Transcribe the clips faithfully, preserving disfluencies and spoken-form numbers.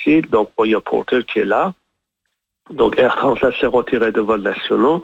difficile. Donc, bon, il y a Porter qui est là. Donc, Air Transat s'est retiré de vols nationaux.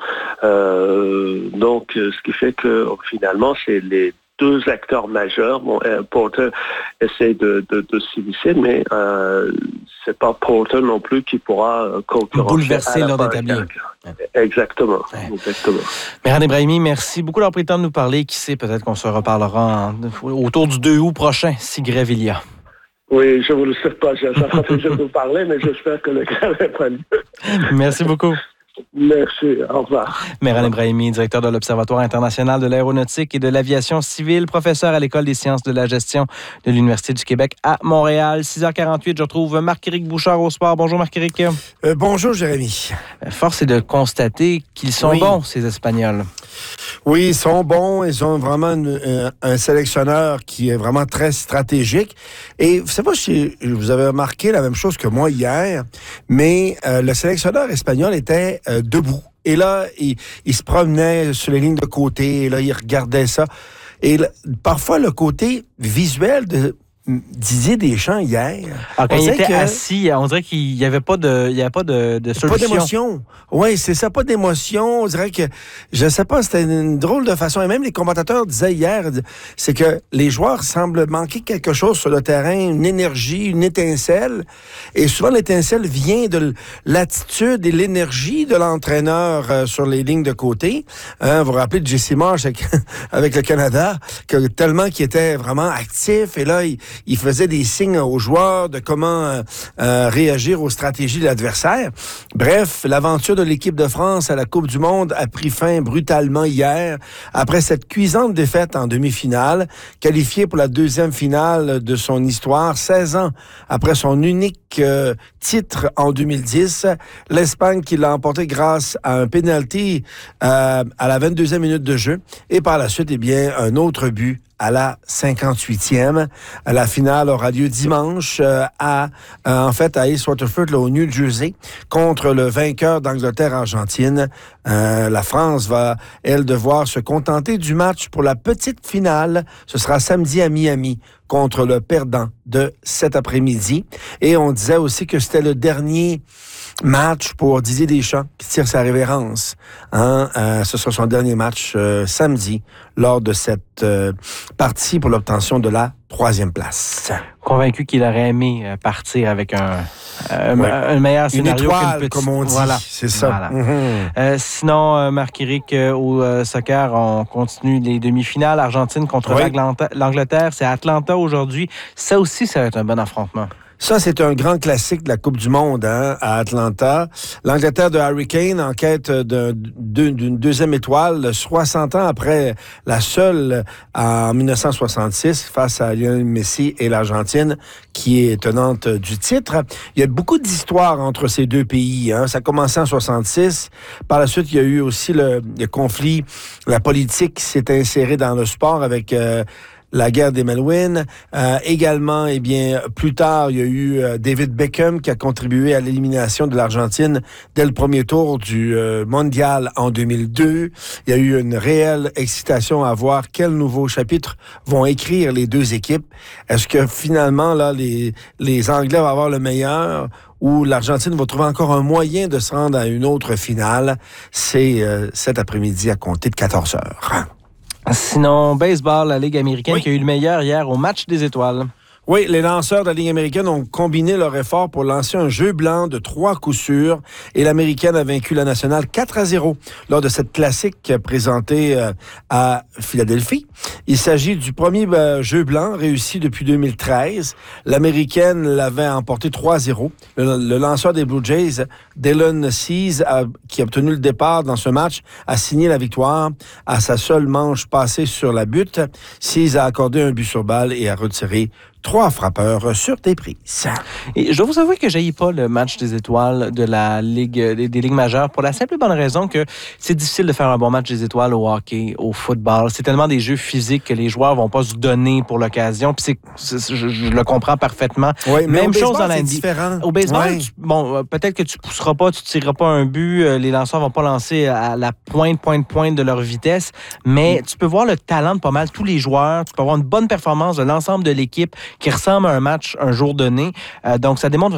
Euh, donc, ce qui fait que finalement, c'est les deux acteurs majeurs. Bon, Porter essaie de, de, de s'immiscer, mais euh, c'est pas Porter non plus qui pourra concurrencer. Bouleverser l'ordre établi. Exactement. Ouais. Exactement. Mehran Ebrahimi, merci beaucoup d'avoir pris le temps de nous parler. Qui sait, peut-être qu'on se reparlera en, autour du deux août prochain, si grève il y a. Oui, je ne vous le souhaite pas. Ça fera plaisir de vous parler, mais j'espère que le grève n'est pas lieu. Merci beaucoup. Merci, au revoir. Mehran Ebrahimi, directeur de l'Observatoire international de l'aéronautique et de l'aviation civile, professeur à l'École des sciences de la gestion de l'Université du Québec à Montréal. six heures quarante-huit, je retrouve Marc-Éric Bouchard au sport. Bonjour Marc-Éric. Euh, bonjour Jérémy. Force est de constater qu'ils sont oui. bons, ces Espagnols. Oui, ils sont bons. Ils ont vraiment une, un, un sélectionneur qui est vraiment très stratégique. Et vous savez pas si vous avez remarqué la même chose que moi hier, mais euh, le sélectionneur espagnol était euh, debout. Et là, il, il se promenait sur les lignes de côté. Et là, il regardait ça. Et là, parfois, le côté visuel de Didier Deschamps hier. Alors, quand il était que, assis, on dirait qu'il n'y avait pas de, il y avait pas de, de solution. Pas d'émotion. Oui, c'est ça, pas d'émotion. On dirait que, je sais pas, c'était une drôle de façon. Et même les commentateurs disaient hier, c'est que les joueurs semblent manquer quelque chose sur le terrain, une énergie, une étincelle. Et souvent, l'étincelle vient de l'attitude et l'énergie de l'entraîneur euh, sur les lignes de côté. Hein, vous vous rappelez de Jesse Marsh avec, avec le Canada, que tellement qu'il était vraiment actif. Et là, il Il faisait des signes aux joueurs de comment euh, euh, réagir aux stratégies de l'adversaire. Bref, l'aventure de l'équipe de France à la Coupe du Monde a pris fin brutalement hier après cette cuisante défaite en demi-finale, qualifiée pour la deuxième finale de son histoire, seize ans après son unique euh, titre en deux mille dix. L'Espagne qui l'a emporté grâce à un penalty euh, à la vingt-deuxième minute de jeu et par la suite, eh bien, un autre but à la cinquante-huitième. La finale aura lieu dimanche euh, à, euh, en fait, à East Waterford, là, au New Jersey, contre le vainqueur d'Angleterre-Argentine. Euh, la France va, elle, devoir se contenter du match pour la petite finale. Ce sera samedi à Miami contre le perdant de cet après-midi. Et on disait aussi que c'était le dernier match pour Didier Deschamps qui tire sa révérence. Hein? Euh, ce sera son dernier match euh, samedi lors de cette euh, partie pour l'obtention de la troisième place. Convaincu qu'il aurait aimé partir avec un, un, ouais. un meilleur scénario une étoile, qu'une petite... comme on dit. Voilà. C'est ça. Voilà. Mm-hmm. Euh, sinon, euh, Marc-Éric, euh, au euh, soccer, on continue les demi-finales. Argentine contre oui. l'Angleterre. C'est à Atlanta aujourd'hui. Ça aussi, ça va être un bon affrontement. Ça, c'est un grand classique de la Coupe du Monde hein, à Atlanta. L'Angleterre de Harry Kane en quête d'un, d'une deuxième étoile, soixante ans après la seule en dix-neuf cent soixante-six face à Lionel Messi et l'Argentine qui est tenante du titre. Il y a beaucoup d'histoires entre ces deux pays. Hein. Ça a commencé en soixante-six. Par la suite, il y a eu aussi le, le conflit, la politique qui s'est insérée dans le sport avec... Euh, la guerre des Malouines. Euh, également, eh bien, plus tard, il y a eu euh, David Beckham qui a contribué à l'élimination de l'Argentine dès le premier tour du euh, mondial en deux mille deux. Il y a eu une réelle excitation à voir quels nouveaux chapitres vont écrire les deux équipes. Est-ce que finalement, là, les, les Anglais vont avoir le meilleur ou l'Argentine va trouver encore un moyen de se rendre à une autre finale? C'est euh, cet après-midi à compter de quatorze heures. Sinon, baseball, la Ligue américaine oui. qui a eu le meilleur hier au match des étoiles. Oui, les lanceurs de la Ligue américaine ont combiné leur effort pour lancer un jeu blanc de trois coups sûrs et l'Américaine a vaincu la nationale quatre à zéro lors de cette classique présentée euh, à Philadelphie. Il s'agit du premier euh, jeu blanc réussi depuis deux mille treize. L'Américaine l'avait emporté trois à zéro. Le, le lanceur des Blue Jays, Dylan Cease, a, qui a obtenu le départ dans ce match, a signé la victoire à sa seule manche passée sur la butte. Cease a accordé un but sur balle et a retiré trois frappeurs sur des prises. Et je dois vous avouer que j'haïs pas le match des étoiles de la Ligue des, des Ligues majeures pour la simple et bonne raison que c'est difficile de faire un bon match des étoiles au hockey, au football. C'est tellement des jeux physiques que les joueurs vont pas se donner pour l'occasion. Puis c'est, c'est je, je le comprends parfaitement. Oui, mais même chose dans la N B A. Au baseball, ouais. tu, bon, peut-être que tu pousseras pas, tu tireras pas un but, les lanceurs vont pas lancer à la pointe, pointe, pointe de leur vitesse, mais mm. tu peux voir le talent de pas mal tous les joueurs. Tu peux avoir une bonne performance de l'ensemble de l'équipe qui ressemble à un match un jour donné. Euh, donc, ça démontre